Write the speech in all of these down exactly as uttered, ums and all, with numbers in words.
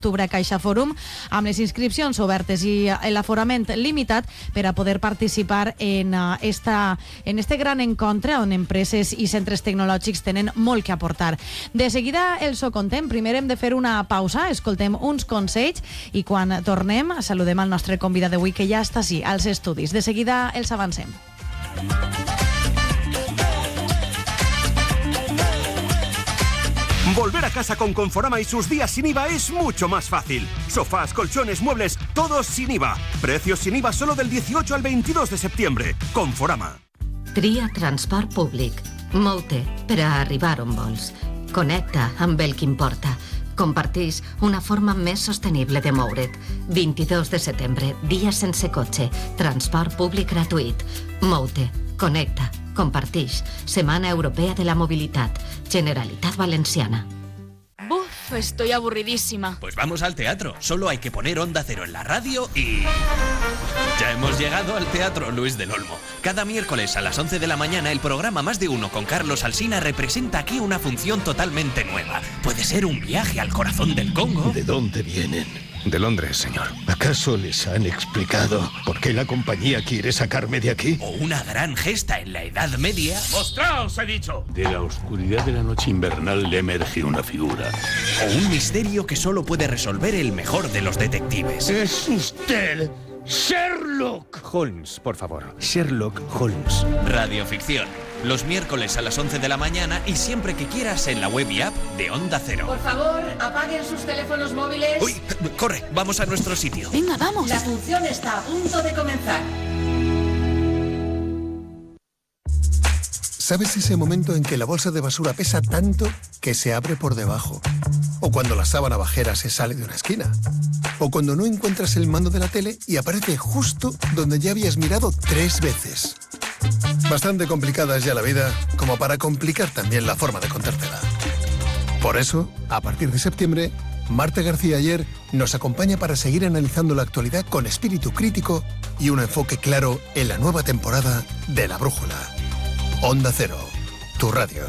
d'octubre a Caixa Fòrum, amb les inscripcions obertes i l'aforament limitat per a poder participar en, esta, en este gran encontre on empreses i centres tecnològics tenen molt que aportar. De seguida els ho contem. Primer hem de fer una pausa, escoltem uns consells i quan tornem saludem al nostre convidat d'avui que ja està així, als estudis. De seguida els avancem. Volver a casa con Conforama y sus días sin I V A es mucho más fácil. Sofás, colchones, muebles, todos sin I V A. Precios sin I V A solo del dieciocho al veintidós de septiembre. Conforama. Tria transport públic. Mou-te per a arribar on vols. Connecta amb el que importa. Comparteix una forma més sostenible de moure't. vint-i-dos de setembre, dia sense cotxe. Transport públic gratuït. Mou-te. Connecta. Compartix. Semana Europea de la Movilidad. Generalitat Valenciana. Buf, estoy aburridísima. Pues vamos al teatro. Solo hay que poner Onda Cero en la radio y... Ya hemos llegado al Teatro Luis del Olmo. Cada miércoles a las once de la mañana el programa Más de Uno con Carlos Alsina representa aquí una función totalmente nueva. Puede ser un viaje al corazón del Congo. ¿De dónde vienen? De Londres, señor. ¿Acaso les han explicado por qué la compañía quiere sacarme de aquí? O una gran gesta en la Edad Media. ¡Mostraos, he dicho! De la oscuridad de la noche invernal le emerge una figura. O un misterio que solo puede resolver el mejor de los detectives. ¡Es usted Sherlock Holmes, por favor. Sherlock Holmes. Radioficción. Los miércoles a las once de la mañana y siempre que quieras en la web y app de Onda Cero. Por favor, apaguen sus teléfonos móviles. ¡Uy! Corre, vamos a nuestro sitio. Venga, vamos. La función está a punto de comenzar. ¿Sabes ese momento en que la bolsa de basura pesa tanto que se abre por debajo? O cuando la sábana bajera se sale de una esquina. O cuando no encuentras el mando de la tele y aparece justo donde ya habías mirado tres veces. Bastante complicada es ya la vida como para complicar también la forma de contártela. Por eso, a partir de septiembre, Marta García Ayer nos acompaña para seguir analizando la actualidad con espíritu crítico y un enfoque claro en la nueva temporada de La Brújula. Onda Cero, tu radio.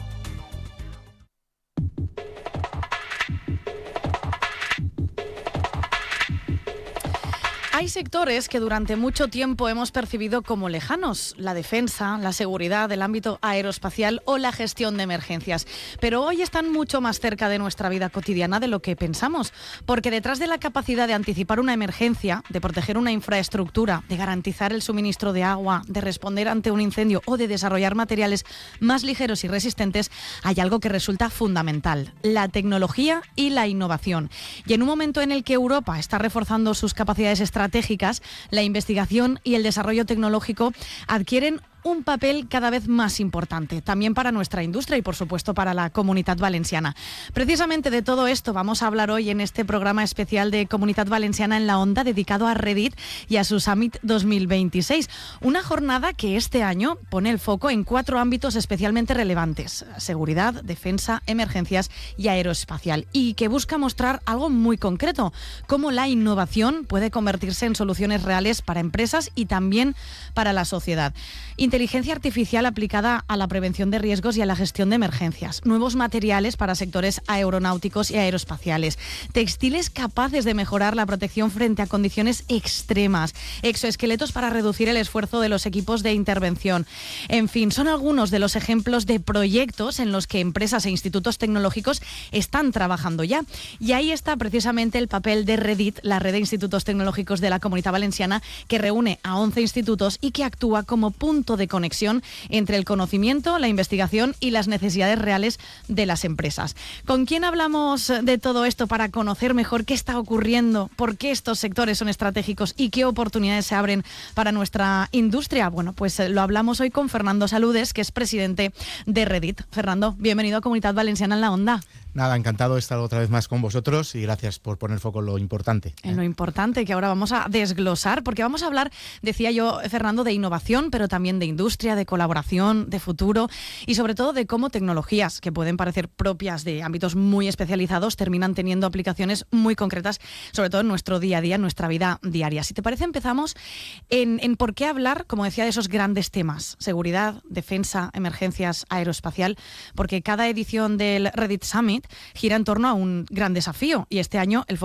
Hay sectores que durante mucho tiempo hemos percibido como lejanos, la defensa, la seguridad, el ámbito aeroespacial o la gestión de emergencias. Pero hoy están mucho más cerca de nuestra vida cotidiana de lo que pensamos, porque detrás de la capacidad de anticipar una emergencia, de proteger una infraestructura, de garantizar el suministro de agua, de responder ante un incendio o de desarrollar materiales más ligeros y resistentes, hay algo que resulta fundamental: la tecnología y la innovación. Y en un momento en el que Europa está reforzando sus capacidades estratégicas, estratégicas, la investigación y el desarrollo tecnológico adquieren un papel cada vez más importante, también para nuestra industria y, por supuesto, para la Comunitat Valenciana. Precisamente de todo esto vamos a hablar hoy en este programa especial de Comunitat Valenciana en la Onda, dedicado a Reddit y a su Summit dos mil veintiséis. Una jornada que este año pone el foco en cuatro ámbitos especialmente relevantes: seguridad, defensa, emergencias y aeroespacial, y que busca mostrar algo muy concreto: cómo la innovación puede convertirse en soluciones reales para empresas y también para la sociedad. Inteligencia artificial aplicada a la prevención de riesgos y a la gestión de emergencias. Nuevos materiales para sectores aeronáuticos y aeroespaciales. Textiles capaces de mejorar la protección frente a condiciones extremas. Exoesqueletos para reducir el esfuerzo de los equipos de intervención. En fin, son algunos de los ejemplos de proyectos en los que empresas e institutos tecnológicos están trabajando ya. Y ahí está precisamente el papel de Reddit, la red de institutos tecnológicos de la Comunitat Valenciana, que reúne a once institutos y que actúa como punto de conexión entre el conocimiento, la investigación y las necesidades reales de las empresas. ¿Con quién hablamos de todo esto para conocer mejor qué está ocurriendo, por qué estos sectores son estratégicos y qué oportunidades se abren para nuestra industria? Bueno, pues lo hablamos hoy con Fernando Saludes, que es presidente de Reddit. Fernando, bienvenido a Comunitat Valenciana en la Onda. Nada, encantado de estar otra vez más con vosotros y gracias por poner foco en lo importante. En lo importante que ahora vamos a desglosar, porque vamos a hablar, decía yo, Fernando, de innovación, pero también de industria, de colaboración, de futuro y sobre todo de cómo tecnologías que pueden parecer propias de ámbitos muy especializados terminan teniendo aplicaciones muy concretas, sobre todo en nuestro día a día, en nuestra vida diaria. Si te parece, empezamos en, en por qué hablar, como decía, de esos grandes temas: seguridad, defensa, emergencias, aeroespacial, porque cada edición del Reddit Summit gira en torno a un gran desafío y este año el foco